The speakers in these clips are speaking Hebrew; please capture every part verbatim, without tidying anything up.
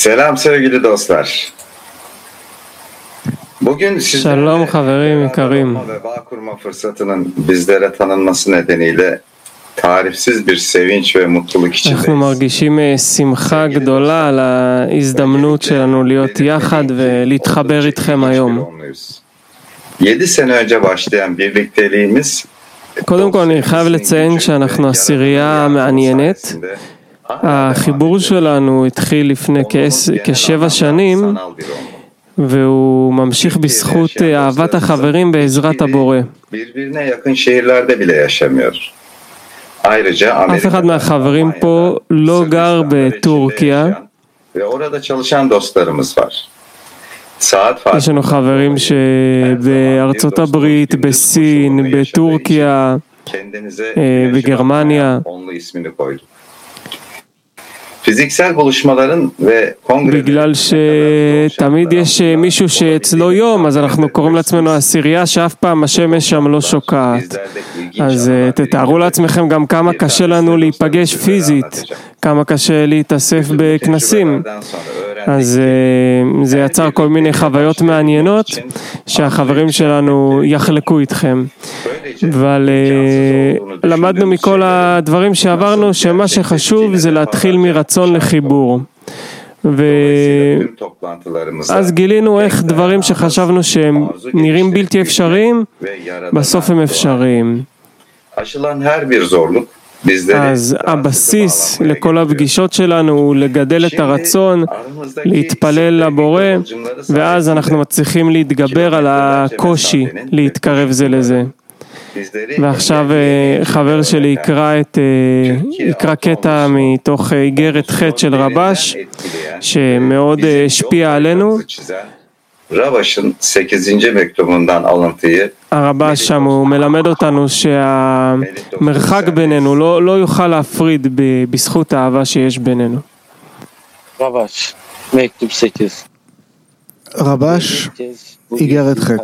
Selam sevgili dostlar. Bugün Shalom חברים יקרים. ve bağ kurma fırsatının bizlere tanınması nedeniyle tarifsiz bir sevinç ve mutluluk içindeyiz. אנחנו מרגישים שמחה גדולה על ההזדמנות שלנו להיות יחד ולהתחבר איתכם היום. יedi sene önce başlayan birlikteliğimiz קודם כל אני חייב לציין שאנחנו עשירייה מעניינת. החיבור שלנו התחיל לפני כשבע שנים והוא ממשיך בזכות אהבת החברים בעזרת הבורא. אף אחד מהחברים פה לא גר בטורקיה. יש לנו חברים שבארצות הברית, בסין, בטורקיה, בגרמניה. בגלל שתמיד יש מישהו שאצלו יום, אז אנחנו קוראים לעצמנו עשירייה שאף פעם השמש שם לא שוקעת. אז תתארו לעצמכם גם כמה קשה לנו להיפגש פיזית, כמה קשה להתאסף בכנסים. אז זה יצר כל מיני חוויות מעניינות שהחברים שלנו יחלקו איתכם. אבל למדנו מכל הדברים שעברנו שמה שחשוב זה להתחיל מרצון לחיבור. ואז גילינו איך דברים שחשבנו שהם נראים בלתי אפשריים, בסוף הם אפשריים. אז הבסיס לכל הפגישות שלנו הוא לגדל את הרצון, להתפלל לבורא, ואז אנחנו מצליחים להתגבר על הקושי, להתקרב זה לזה. ועכשיו חבר שלי יקרא את יקרא קטע מתוך איגרת ח' של רבש שמאוד השפיע עלינו. הרבש שם הוא מלמד אותנו שהמרחק בינינו לא לא יוכל להפריד בזכות האהבה שיש בינינו. רבש, מektup sekiz. רבש איגרת ח'.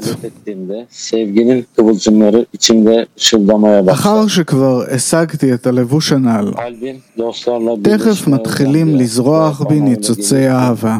אחר שכבר השגתי את הלבוש הנ"ל, תכף מתחילים לזרוח בי ניצוצי אהבה,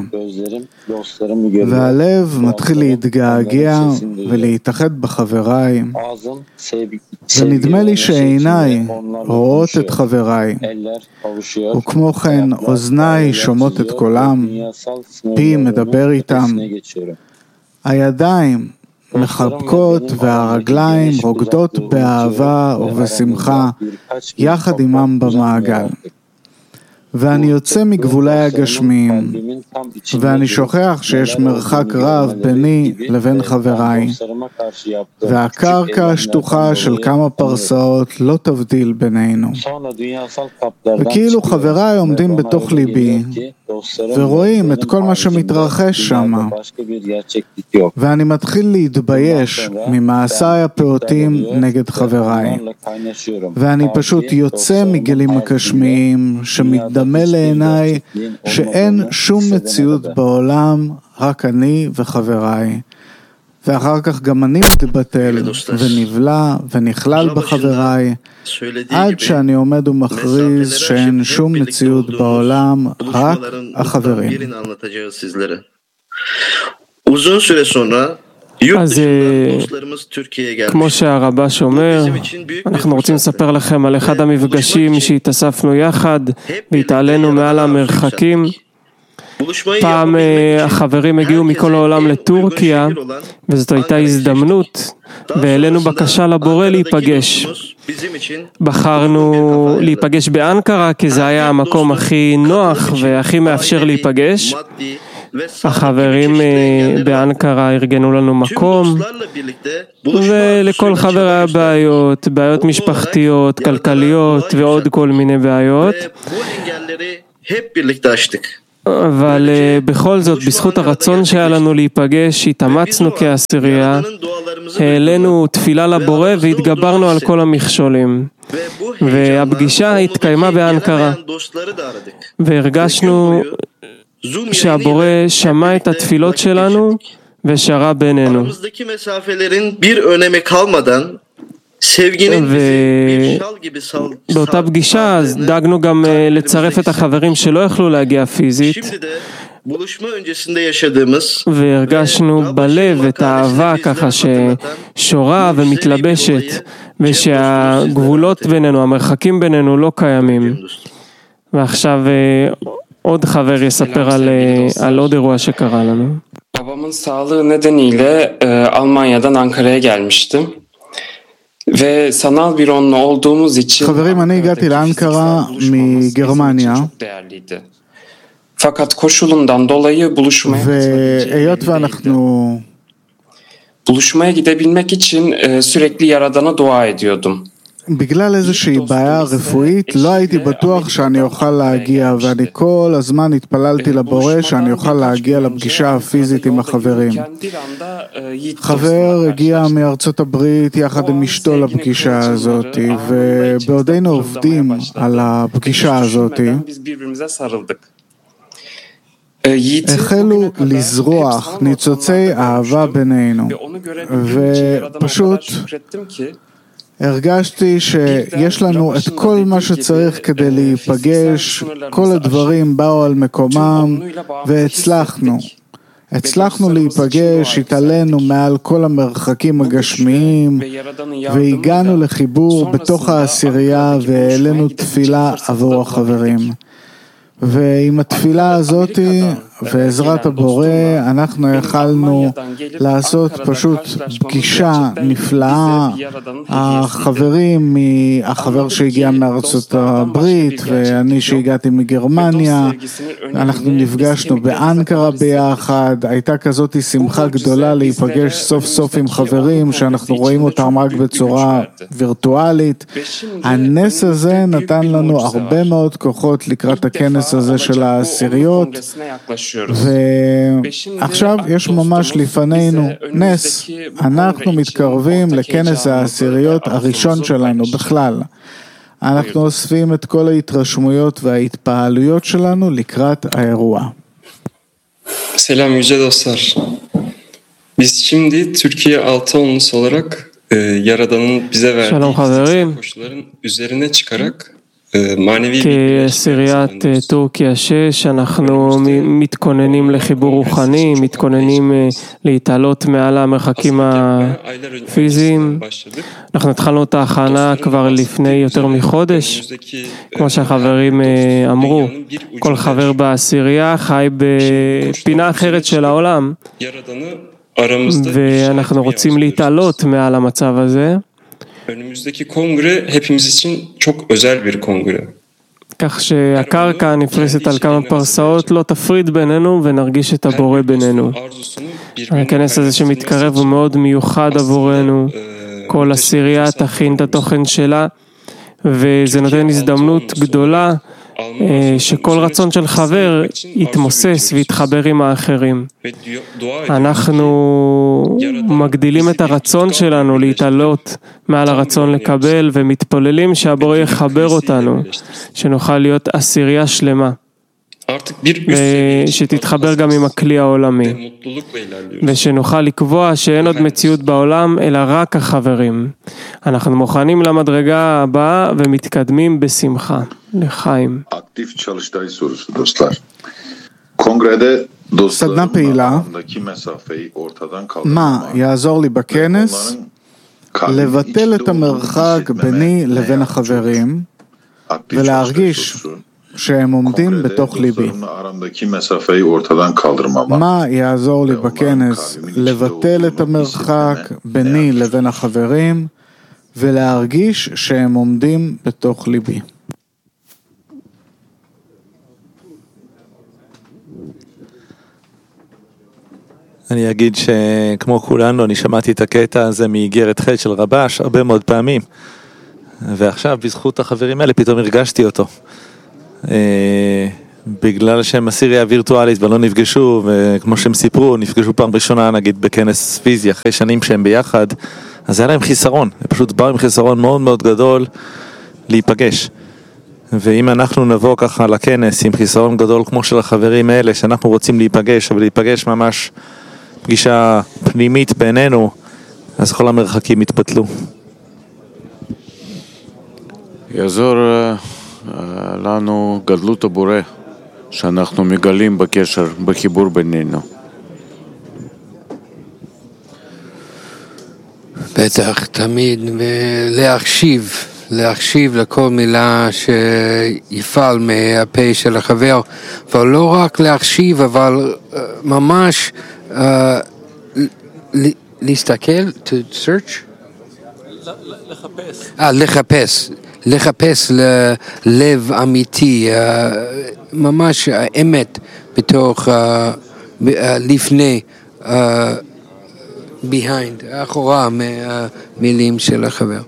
והלב מתחיל להתגעגע ולהתאחד בחבריי, ונדמה לי שעיניי רואות את חבריי, וכמו כן אוזניי שומעות את קולם, פי מדבר איתם, הידיים מחבקות והרגליים רוקדות באהבה ובשמחה יחד עמם במעגל. ואני יוצא מגבולי הגשמיים, ואני שוכח שיש מרחק רב ביני לבין חבריי, והקרקע השטוחה של כמה פרסאות לא תבדיל בינינו. וכאילו חבריי עומדים בתוך ליבי, ורואים את כל מה שמתרחש שם, ואני מתחיל להתבייש ממעשיי הפעוטים נגד חבריי, ואני פשוט יוצא מגלים הקשמיים שמתדמה לעיניי שאין שום מציאות בעולם, רק אני וחבריי. ואחר כך גם אני מתבטל ונבלע ונכלל בחבריי, עד שאני עומד ומכריז שאין שום מציאות בעולם, רק החברים. אז כמו שהרבש אומר, אנחנו רוצים לספר לכם על אחד המפגשים שהתאספנו יחד והתעלינו מעל המרחקים. פעם החברים הגיעו מכל העולם לטורקיה, וזאת הייתה הזדמנות, והעלינו בקשה לבורא להיפגש. בחרנו להיפגש באנקרה, כי זה היה המקום הכי נוח והכי מאפשר להיפגש. החברים באנקרה ארגנו לנו מקום, ולכל חבר היה בעיות, בעיות משפחתיות, כלכליות ועוד כל מיני בעיות. אבל בכל זאת, בזכות הרצון שהיה לנו להיפגש, התאמצנו כעשירייה, העלינו תפילה לבורא והתגברנו על כל המכשולים. והפגישה התקיימה באנקרה, והרגשנו שהבורא שמע את התפילות שלנו ושרה בינינו. ובאותה פגישה דאגנו גם לצרף את החברים שלא יכלו להגיע פיזית, והרגשנו בלב את האהבה ככה ששורה ומתלבשת, ושהגבולות בינינו, המרחקים בינינו לא קיימים. ועכשיו עוד חבר יספר על, על עוד אירוע שקרה לנו. Babamın sağlığı nedeniyle e, Almanya'dan Ankara'ya gelmiştim. Ve sanal bir onunla olduğumuz için חברים, אני הגעתי לאנקרה מגרמניה. Fakat koşulundan dolayı buluşmaya והיות ואנחנו buluşmaya gidebilmek için e, sürekli Yaradan'a dua ediyordum. בגלל איזושהי בעיה רפואית לא הייתי בטוח שאני אוכל להגיע, ואני כל הזמן התפללתי לבורא שאני אוכל להגיע לפגישה הפיזית עם החברים. חבר הגיע מארצות הברית יחד עם אשתו לפגישה הזאת, ובעודנו עובדים על הפגישה הזאת החלו לזרוח ניצוצי אהבה בינינו, ופשוט הרגשתי שיש לנו את כל מה שצריך כדי להיפגש, כל הדברים באו על מקומם והצלחנו. הצלחנו להיפגש, התעלינו מעל כל המרחקים הגשמיים והגענו לחיבור בתוך העשירייה והעלינו תפילה עבור החברים. ועם התפילה הזאת ועזרת הבורא אנחנו יכלנו לעשות פשוט פגישה נפלאה. החברים, החבר שהגיע מארצות הברית ואני שהגעתי מגרמניה, אנחנו נפגשנו באנקרה ביחד. הייתה כזאת שמחה גדולה להיפגש סוף סוף עם חברים שאנחנו רואים אותם רק בצורה וירטואלית. הנס הזה נתן לנו הרבה מאוד כוחות לקראת הכנס הזה של העשיריות, ועכשיו יש ממש לפנינו נס. אנחנו מתקרבים לכנס העשיריות הראשון שלנו בכלל. אנחנו אוספים את כל ההתרשמויות וההתפעלויות שלנו לקראת האירוע. Selam yüce dostlar. Biz şimdi Türkiye altı onlusu olarak e, Yaradan'ın bize verdiği koşulların üzerine çıkarak כעשיריית טורקיה שש, אנחנו מתכוננים לחיבור רוחני, מתכוננים להתעלות מעל המרחקים הפיזיים. אנחנו התחלנו את ההכנה כבר לפני יותר מחודש. כמו שהחברים אמרו, כל חבר בעשירייה חי בפינה אחרת של העולם, ואנחנו רוצים להתעלות מעל המצב הזה. Önümüzdeki kongre hepimiz için çok özel bir kongre. כך שהקרקע נפרסת על כמה פרסאות לא תפריד בינינו ונרגיש את הבורא בינינו. הכנס הזה שמתקרב הוא מאוד מיוחד עבורנו. כל עשירייה תכין את התוכן שלה, וזה נותן הזדמנות גדולה שכל רצון של חבר יתמוסס ויתחבר עם האחרים. אנחנו מגדילים את הרצון שלנו להתעלות מעל הרצון לקבל, ומתפוללים שהבורא יחבר אותנו, שנוכל להיות עשירייה שלמה, ושתתחבר גם עם הכלי העולמי, ושנוכל לקבוע שאין עוד מציאות בעולם אלא רק החברים. אנחנו מוכנים למדרגה הבאה ומתקדמים בשמחה. לחיים. Aktif çalıştay sorusu dostlar. Kongrede dostlarımla arasındaki mesafeyi ortadan kaldırmama. מה יעזור לי בכנס? לבטל את המרחק ביני לבין החברים ולהרגיש שהם עומדים בתוך ליבי. מה יעזור לי בכנס? לבטל את המרחק ביני לבין החברים ולהרגיש שהם עומדים בתוך ליבי. אני אגיד שכמו כולנו, אני שמעתי את הקטע הזה מאיגרת ח' של רבש הרבה מאוד פעמים, ועכשיו בזכות החברים האלה פתאום הרגשתי אותו. בגלל שהם עשירייה וירטואלית ולא נפגשו, וכמו שהם סיפרו, נפגשו פעם ראשונה נגיד בכנס פיזי אחרי שנים שהם ביחד, אז היה להם חיסרון, הם פשוט באו עם חיסרון מאוד מאוד גדול להיפגש. ואם אנחנו נבוא ככה לכנס עם חיסרון גדול כמו של החברים האלה, שאנחנו רוצים להיפגש, אבל להיפגש ממש פגישה פנימית בינינו, אז כל המרחקים יתפתלו. יעזור לנו גדלות הבורא שאנחנו מגלים בקשר, בחיבור בינינו. בטח, תמיד, ולהקשיב, להקשיב לכל מילה שיפעל מהפה של החבר, אבל לא רק להקשיב, אבל uh, ממש uh, להסתכל, to search? לחפש. אה, לחפש, לחפש ללב אמיתי, uh, ממש האמת בתוך, uh, לפני, uh, behind, אחורה מהמילים של החבר.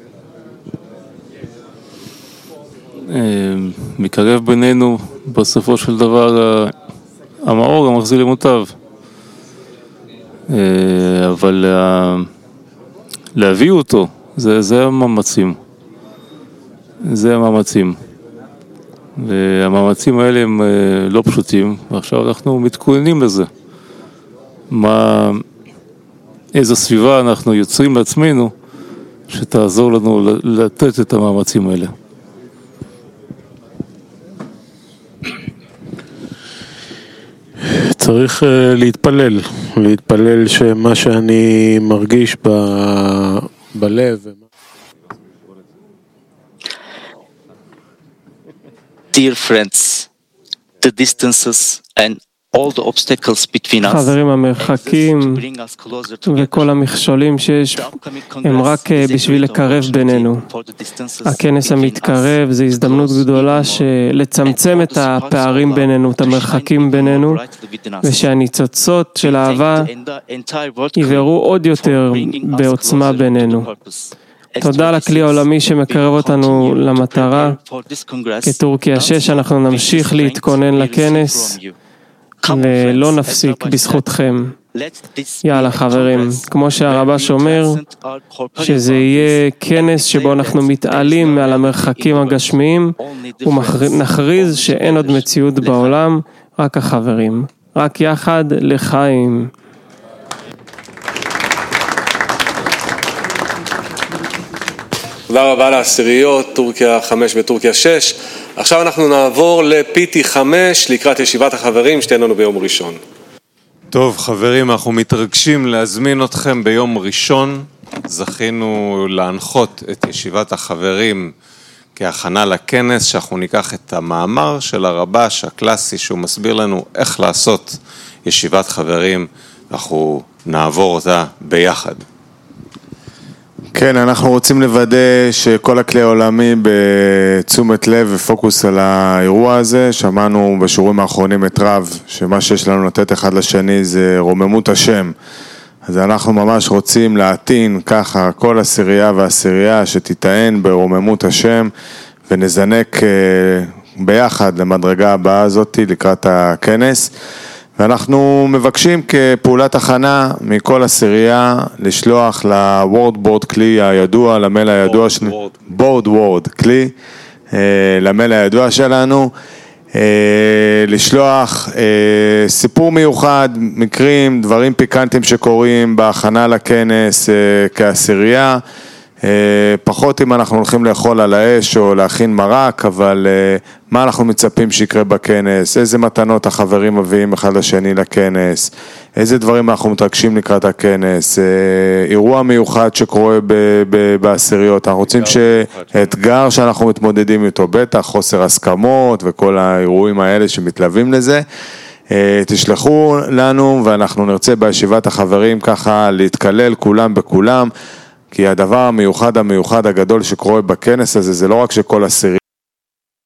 מקרב בינינו בסופו של דבר המאור המחזיר למוטב, אבל להביא אותו זה, זה המאמצים, זה המאמצים, והמאמצים האלה הם לא פשוטים, ועכשיו אנחנו מתכוננים לזה. מה איזו סביבה אנחנו יוצרים לעצמנו שתעזור לנו לתת את המאמצים האלה. צריך להתפלל, להתפלל שמה שאני מרגיש ב... בלב. Dear friends, the distances and חברים, המרחקים וכל המכשולים שיש הם רק בשביל לקרב בינינו. הכנס המתקרב זה הזדמנות גדולה לצמצם את הפערים בינינו, את המרחקים בינינו, ושהניצוצות של האהבה יבערו עוד יותר בעוצמה בינינו. תודה לכלי העולמי שמקרב אותנו למטרה. כטורקיה שש אנחנו נמשיך להתכונן לכנס ולא נפסיק בזכותכם. יאללה חברים, כמו שהרבש אומר, שזה יהיה כנס שבו אנחנו מתעלים מעל המרחקים הגשמיים ונכריז שאין עוד מציאות בעולם, רק החברים, רק יחד לחיים. תודה רבה לעשיריות, טורקיה חמש וטורקיה שש. עכשיו אנחנו נעבור ל-פי טי חמש לקראת ישיבת החברים שתהיה לנו ביום ראשון. טוב חברים, אנחנו מתרגשים להזמין אתכם ביום ראשון. זכינו להנחות את ישיבת החברים כהכנה לכנס, שאנחנו ניקח את המאמר של הרבש הקלאסי שהוא מסביר לנו איך לעשות ישיבת חברים, אנחנו נעבור אותה ביחד. כן, אנחנו רוצים לוודא שכל הכלי העולמי בתשומת לב ופוקוס על האירוע הזה. שמענו בשיעורים האחרונים את רב, שמה שיש לנו לתת אחד לשני זה רוממות השם. אז אנחנו ממש רוצים להתאים ככה כל עשירייה ועשירייה שתיטען ברוממות השם, ונזנק ביחד למדרגה הבאה הזאת לקראת הכנס. ואנחנו מבקשים כפעולת הכנה מכל עשירייה לשלוח לוורד בורד כלי הידוע, למייל הידוע שלנו, בורד וורד כלי, למייל הידוע שלנו, לשלוח סיפור מיוחד, מקרים, דברים פיקנטיים שקורים בהכנה לכנס כעשירייה, פחות אם אנחנו הולכים לאכול על האש או להכין מרק, אבל מה אנחנו מצפים שיקרה בכנס, איזה מתנות החברים מביאים אחד לשני לכנס, איזה דברים אנחנו מתרגשים לקראת הכנס, אירוע מיוחד שקורה בעשיריות, אנחנו רוצים שאתגר שאנחנו מתמודדים איתו, בטח חוסר הסכמות וכל האירועים האלה שמתלווים לזה, תשלחו לנו ואנחנו נרצה בישיבת החברים ככה להתקלל כולם בכולם, כי הדבר המיוחד המיוחד הגדול שקורה בכנס הזה זה לא רק שכל עשירי